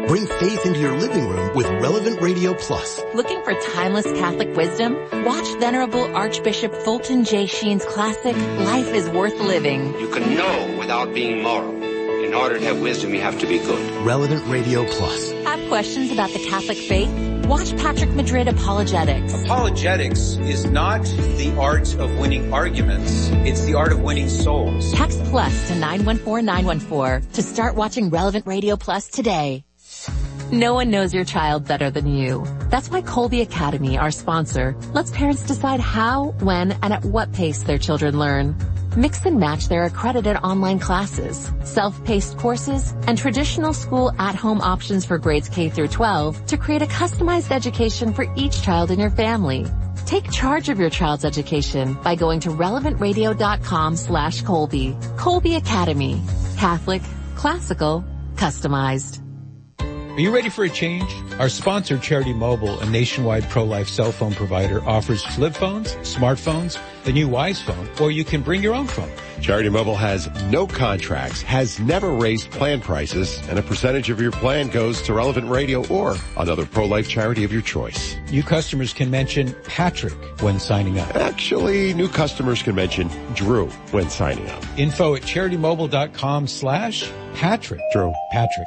Bring faith into your living room with Relevant Radio Plus. Looking for timeless Catholic wisdom? Watch Venerable Archbishop Fulton J. Sheen's classic, Life is Worth Living. You can know without being moral. In order to have wisdom, you have to be good. Relevant Radio Plus. Have questions about the Catholic faith? Watch Patrick Madrid Apologetics. Apologetics is not the art of winning arguments. It's the art of winning souls. Text plus to 914-914 to start watching Relevant Radio Plus today. No one knows your child better than you. That's why Colby Academy, our sponsor, lets parents decide how, when, and at what pace their children learn. Mix and match their accredited online classes, self-paced courses, and traditional school at-home options for grades K through 12 to create a customized education for each child in your family. Take charge of your child's education by going to relevantradio.com/Colby. Colby Academy. Catholic, classical, customized. Are you ready for a change? Our sponsor, Charity Mobile, a nationwide pro-life cell phone provider, offers flip phones, smartphones, the new Wise phone, or you can bring your own phone. Charity Mobile has no contracts, has never raised plan prices, and a percentage of your plan goes to Relevant Radio or another pro-life charity of your choice. New customers can mention Patrick when signing up. Actually, new customers can mention Drew when signing up. Info at CharityMobile.com/Patrick. Drew. Patrick.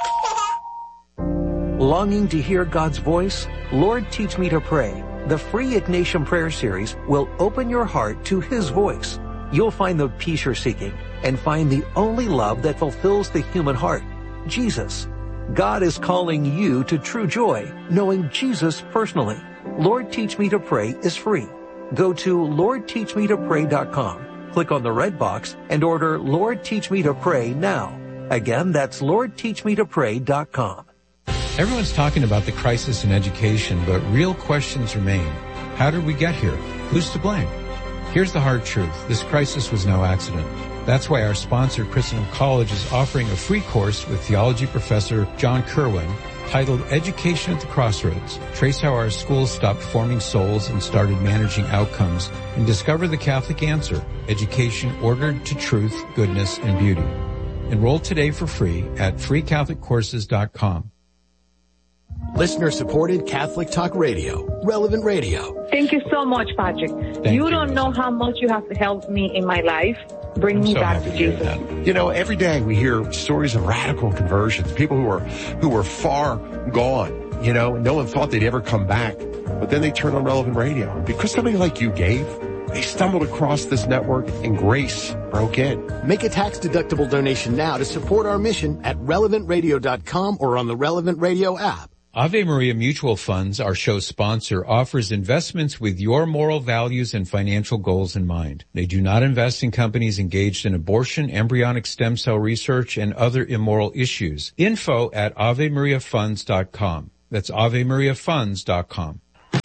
Longing to hear God's voice? Lord, teach me to pray. The free Ignatian Prayer Series will open your heart to His voice. You'll find the peace you're seeking and find the only love that fulfills the human heart, Jesus. God is calling you to true joy, knowing Jesus personally. Lord, Teach Me to Pray is free. Go to LordTeachMeToPray.com, click on the red box, and order Lord, Teach Me to Pray now. Again, that's LordTeachMeToPray.com. Everyone's talking about the crisis in education, but real questions remain. How did we get here? Who's to blame? Here's the hard truth. This crisis was no accident. That's why our sponsor, Christendom College, is offering a free course with theology professor John Kerwin titled Education at the Crossroads. Trace how our schools stopped forming souls and started managing outcomes, and discover the Catholic answer, education ordered to truth, goodness, and beauty. Enroll today for free at freecatholiccourses.com. Listener-supported Catholic Talk Radio, Relevant Radio. Thank you so much, Patrick. You don't know how much you have helped me in my life. Bring me back to Jesus. You know, every day we hear stories of radical conversions, people who were far gone. You know, no one thought they'd ever come back, but then they turned on Relevant Radio. Because somebody like you gave, they stumbled across this network and grace broke in. Make a tax-deductible donation now to support our mission at relevantradio.com or on the Relevant Radio app. Ave Maria Mutual Funds, our show's sponsor, offers investments with your moral values and financial goals in mind. They do not invest in companies engaged in abortion, embryonic stem cell research, and other immoral issues. Info at AveMariaFunds.com. That's AveMariaFunds.com.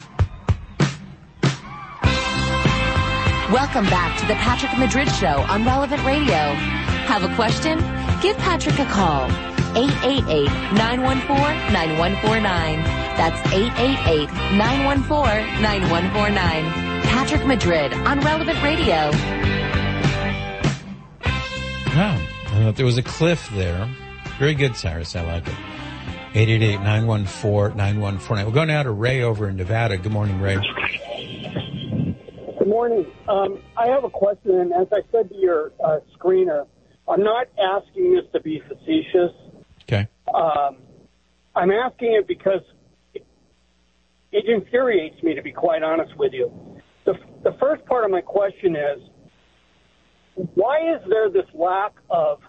Welcome back to the Patrick Madrid Show on Relevant Radio. Have a question? Give Patrick a call. 888-914-9149. That's 888-914-9149. Patrick Madrid on Relevant Radio. Wow. There was a cliff there. Very good, Cyrus. I like it. 888-914-9149. We'll go now to Ray over in Nevada. Good morning, Ray. Good morning. I have a question, and as I said to your screener, I'm not asking this to be facetious. Okay. I'm asking it because it infuriates me, to be quite honest with you. The first part of my question is, why is there this lack of,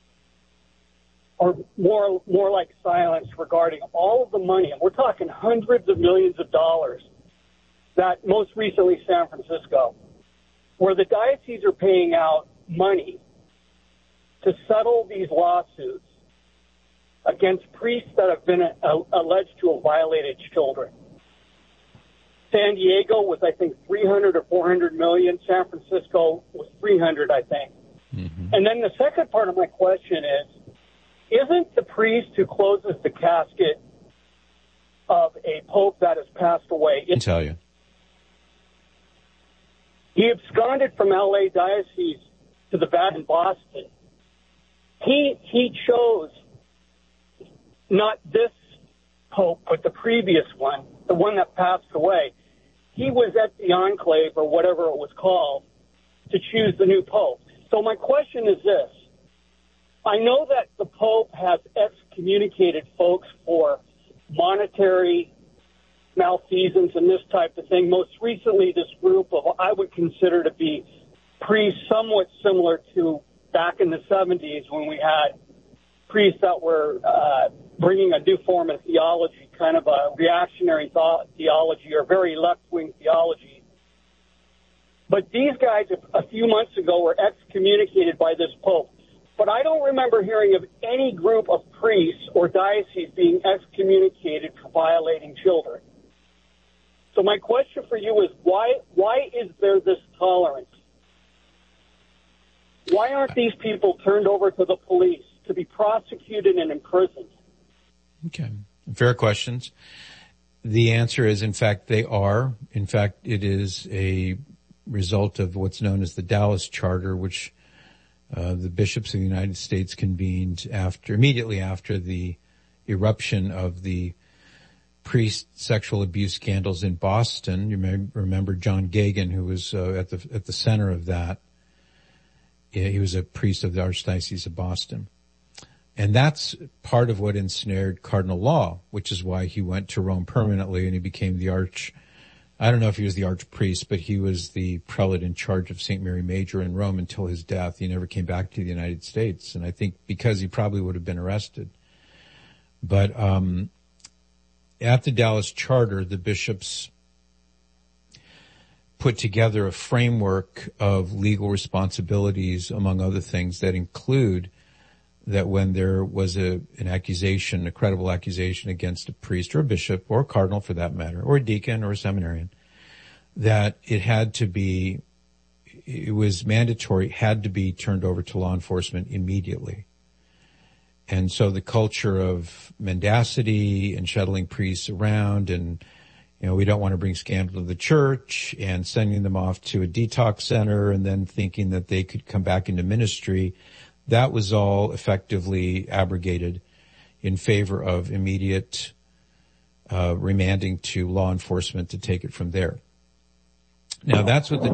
or more like silence regarding all of the money, and we're talking hundreds of millions of dollars, that most recently San Francisco, where the dioceses are paying out money to settle these lawsuits against priests that have been alleged to have violated children. San Diego was, I think, 300 or 400 million. San Francisco was 300, I think. Mm-hmm. And then the second part of my question is, isn't the priest who closes the casket of a pope that has passed away? I can tell you. He absconded from L.A. Diocese to the Vatican in Boston. He chose not this pope, but the previous one, the one that passed away, he was at the enclave or whatever it was called to choose the new pope. So my question is this. I know that the pope has excommunicated folks for monetary malfeasance and this type of thing. Most recently, this group of, I would consider to be priests somewhat similar to back in the 70s when we had priests that were bringing a new form of theology, kind of a reactionary theology or very left-wing theology. But these guys, a few months ago, were excommunicated by this pope. But I don't remember hearing of any group of priests or dioceses being excommunicated for violating children. So my question for you is, why is there this tolerance? Why aren't these people turned over to the police to be prosecuted and imprisoned? Okay. Fair questions. The answer is, in fact, they are. In fact, it is a result of what's known as the Dallas Charter, which the bishops of the United States convened immediately after the eruption of the priest sexual abuse scandals in Boston. You may remember John Gagan, who was at the center of that. He was a priest of the Archdiocese of Boston. And that's part of what ensnared Cardinal Law, which is why he went to Rome permanently and he became I don't know if he was the archpriest, but he was the prelate in charge of St. Mary Major in Rome until his death. He never came back to the United States, and I think because he probably would have been arrested. But at the Dallas Charter, the bishops put together a framework of legal responsibilities, among other things, that include that when there was a credible accusation against a priest or a bishop or a cardinal for that matter, or a deacon or a seminarian, that it was mandatory, had to be turned over to law enforcement immediately. And so the culture of mendacity and shuttling priests around and, we don't want to bring scandal to the church and sending them off to a detox center and then thinking that they could come back into ministry, that was all effectively abrogated in favor of immediate remanding to law enforcement to take it from there. Now that's what the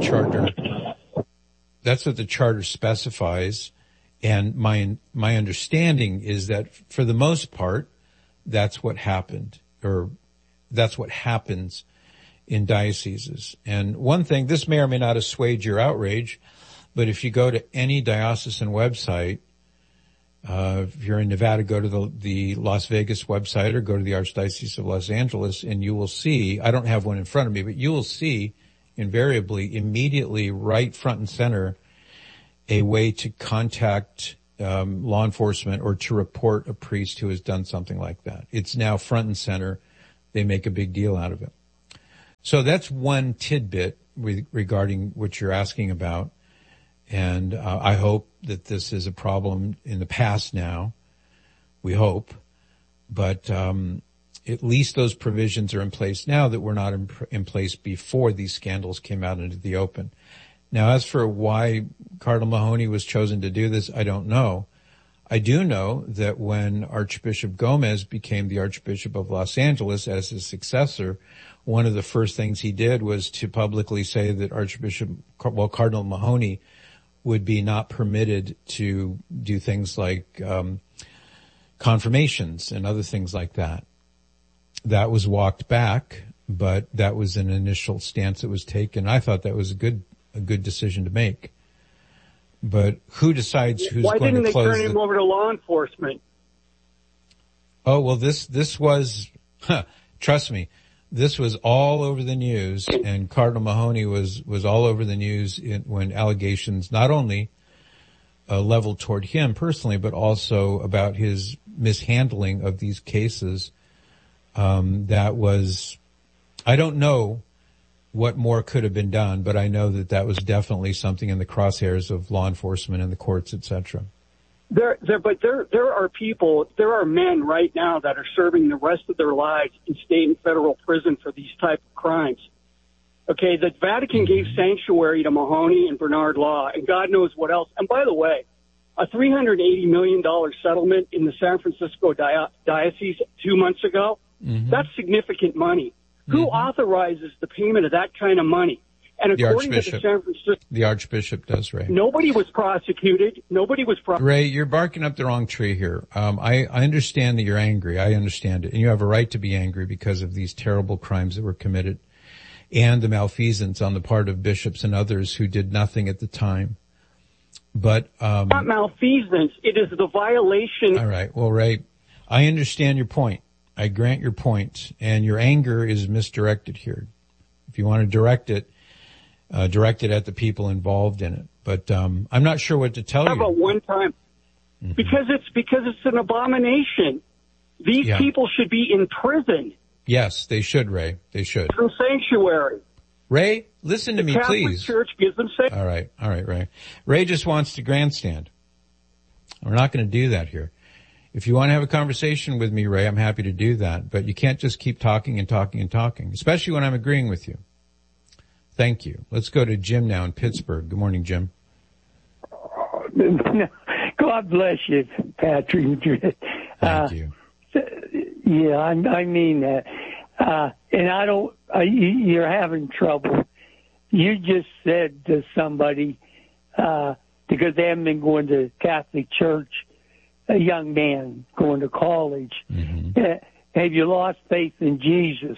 charter specifies, and my understanding is that for the most part, that's what happened, or that's what happens in dioceses. And one thing, this may or may not assuage your outrage, but if you go to any diocesan website, if you're in Nevada, go to the Las Vegas website or go to the Archdiocese of Los Angeles, and you will see, I don't have one in front of me, but you will see invariably, immediately, right front and center, a way to contact law enforcement or to report a priest who has done something like that. It's now front and center. They make a big deal out of it. So that's one tidbit regarding what you're asking about. And I hope that this is a problem in the past now. We hope. But at least those provisions are in place now that were not in place before these scandals came out into the open. Now, as for why Cardinal Mahony was chosen to do this, I don't know. I do know that when Archbishop Gomez became the Archbishop of Los Angeles as his successor, one of the first things he did was to publicly say that Cardinal Mahony would be not permitted to do things like confirmations and other things like that. That was walked back, but that was an initial stance that was taken. I thought that was a good decision to make. But who decides who's going to close? Why didn't they turn him over to law enforcement? Oh, well, this was, trust me, this was all over the news, and Cardinal Mahony was all over the news when allegations not only leveled toward him personally, but also about his mishandling of these cases. That was, I don't know what more could have been done, but I know that was definitely something in the crosshairs of law enforcement and the courts, etc. There are men right now that are serving the rest of their lives in state and federal prison for these type of crimes. Okay, the Vatican gave sanctuary to Mahony and Bernard Law, and God knows what else. And by the way, a $380 million settlement in the San Francisco diocese 2 months ago, Mm-hmm. That's significant money. Mm-hmm. Who authorizes the payment of that kind of money? And according to the San Francisco... The Archbishop does, Ray. Nobody was prosecuted. Ray, you're barking up the wrong tree here. I understand that you're angry. I understand it. And you have a right to be angry because of these terrible crimes that were committed and the malfeasance on the part of bishops and others who did nothing at the time. But... not malfeasance. It is the violation... All right. Well, Ray, I understand your point. I grant your point. And your anger is misdirected here. If you want to direct it at the people involved in it. But I'm not sure what to tell you. How about one time? Mm-hmm. Because it's an abomination. These people should be in prison. Yes, they should, Ray. They should. From sanctuary. Ray, listen to me, please. The Catholic Church gives them sanctuary. All right, Ray. Ray just wants to grandstand. We're not going to do that here. If you want to have a conversation with me, Ray, I'm happy to do that. But you can't just keep talking and talking and talking, especially when I'm agreeing with you. Thank you. Let's go to Jim now in Pittsburgh. Good morning, Jim. God bless you, Patrick. Thank you. Yeah, I mean that. And you're having trouble. You just said to somebody, because they haven't been going to Catholic church, a young man going to college, have you lost faith in Jesus?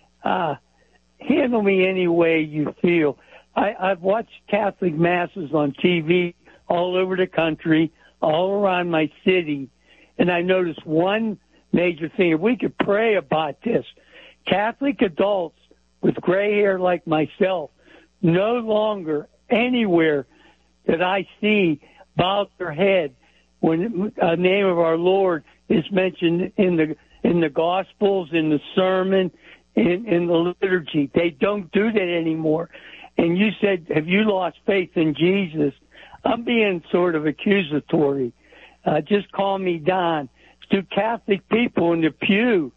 Handle me any way you feel. I've watched Catholic masses on TV all over the country, all around my city, and I noticed one major thing. If we could pray about this, Catholic adults with gray hair like myself no longer anywhere that I see bow their head when the name of our Lord is mentioned in the Gospels, in the sermon, in the liturgy. They don't do that anymore. And you said, have you lost faith in Jesus? I'm being sort of accusatory. Just call me Don. Do Catholic people in the pew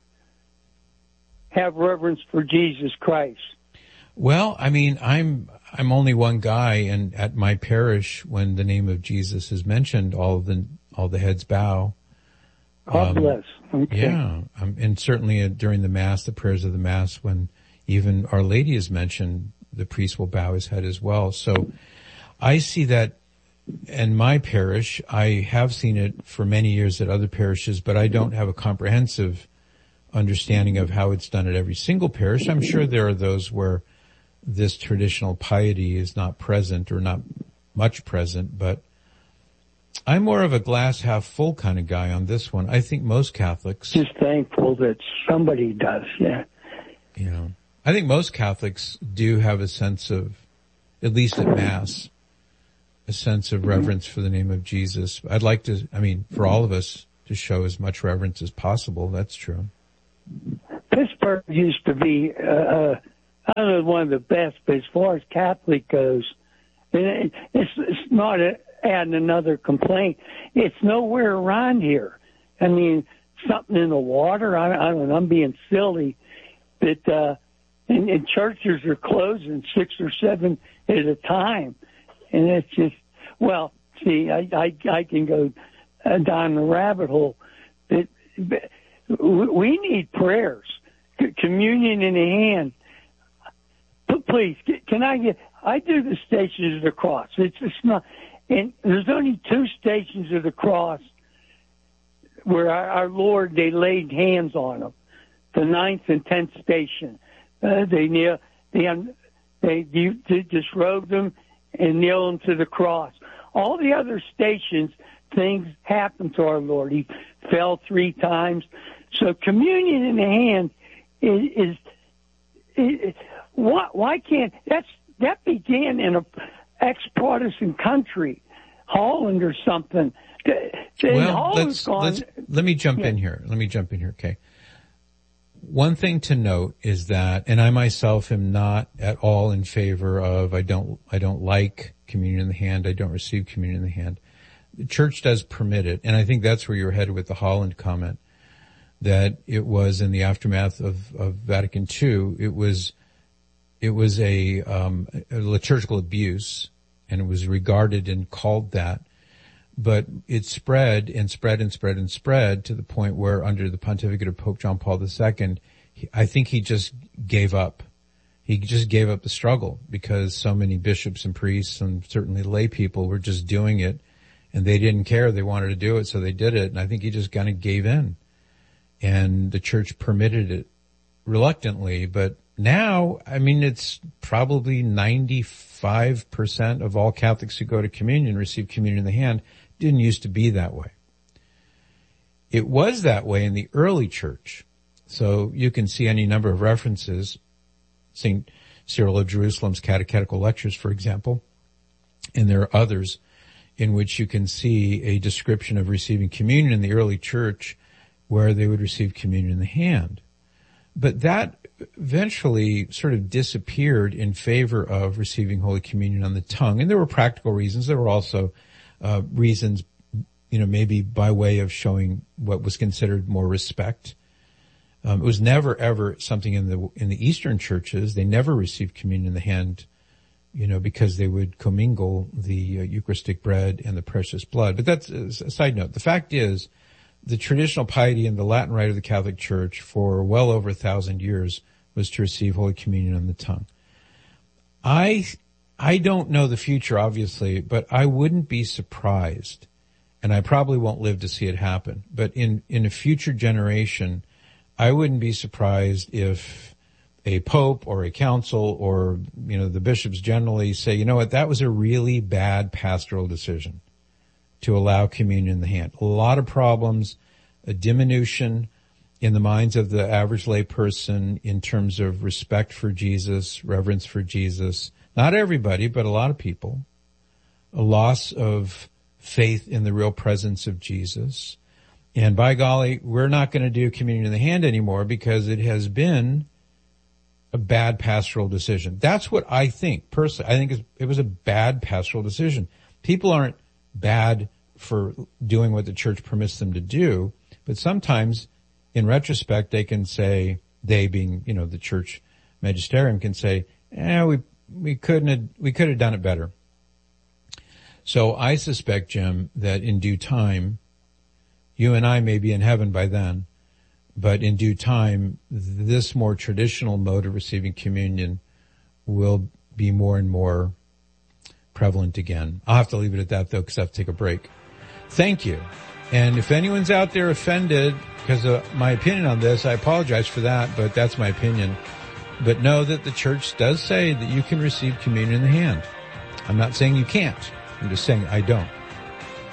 have reverence for Jesus Christ? Well, I mean, I'm only one guy, and at my parish, when the name of Jesus is mentioned, all the heads bow. God bless. Okay. Yeah, and certainly during the Mass, the prayers of the Mass, when even Our Lady is mentioned, the priest will bow his head as well. So I see that in my parish. I have seen it for many years at other parishes, but I don't have a comprehensive understanding of how it's done at every single parish. I'm sure there are those where this traditional piety is not present or not much present, but I'm more of a glass half full kind of guy on this one. I think most Catholics... Just thankful that somebody does, yeah. You know, I think most Catholics do have a sense of, at least at Mass, a sense of reverence for the name of Jesus. I'd like to, for all of us to show as much reverence as possible. That's true. Pittsburgh used to be, I don't know, one of the best, but as far as Catholic goes, and it's not adding another complaint. It's nowhere around here. I mean, something in the water. I don't know. I'm being silly, but and churches are closing 6 or 7 at a time, and it's just See, I can go down the rabbit hole, but we need prayers, communion in the hand. But please, can I get? I do the Stations of the Cross. It's not. And there's only 2 Stations of the Cross where our Lord, they laid hands on them. The 9th and 10th station. They disrobed them and nailed them to the cross. All the other stations, things happened to our Lord. He fell 3 times. So communion in the hand is why can't that began in a ex-Protestant country, Holland or something. Well, let me jump in here. Okay. One thing to note is that, and I myself am not at all in favor of, I don't like communion in the hand. I don't receive communion in the hand. The church does permit it. And I think that's where you're headed with the Holland comment, that it was in the aftermath of Vatican II. It was a liturgical abuse, and it was regarded and called that but it spread and spread and spread and spread to the point where under the pontificate of Pope John Paul II, I think he just gave up. He just gave up the struggle because so many bishops and priests and certainly lay people were just doing it, and they didn't care. They wanted to do it, so they did it. And I think he just kind of gave in, and the church permitted it reluctantly. But now, I mean, it's probably 95% of all Catholics who go to communion receive communion in the hand. Didn't used to be that way. It was that way in the early church. So you can see any number of references, St. Cyril of Jerusalem's Catechetical Lectures, for example, and there are others in which you can see a description of receiving communion in the early church where they would receive communion in the hand. But that eventually sort of disappeared in favor of receiving Holy Communion on the tongue. And there were practical reasons. There were also reasons, maybe by way of showing what was considered more respect. It was never ever something in the Eastern churches. They never received communion in the hand, because they would commingle the Eucharistic bread and the precious blood. But that's a side note. The fact is, the traditional piety in the Latin Rite of the Catholic Church for well over 1,000 years was to receive Holy Communion on the tongue. I don't know the future, obviously, but I wouldn't be surprised, and I probably won't live to see it happen, but in a future generation, I wouldn't be surprised if a pope or a council or, the bishops generally say, you know what, that was a really bad pastoral decision to allow communion in the hand. A lot of problems, a diminution in the minds of the average lay person in terms of respect for Jesus, reverence for Jesus. Not everybody, but a lot of people. A loss of faith in the real presence of Jesus. And by golly, we're not going to do communion in the hand anymore because it has been a bad pastoral decision. That's what I think, personally. I think it was a bad pastoral decision. People aren't bad for doing what the church permits them to do, but sometimes, in retrospect, they can say, they being, the church magisterium can say, we could have done it better. So I suspect, Jim, that in due time, you and I may be in heaven by then, but in due time, this more traditional mode of receiving communion will be more and more prevalent again. I'll have to leave it at that, though, because I have to take a break. Thank you. And if anyone's out there offended because of my opinion on this, I apologize for that, but that's my opinion. But know that the church does say that you can receive communion in the hand. I'm not saying you can't. I'm just saying I don't.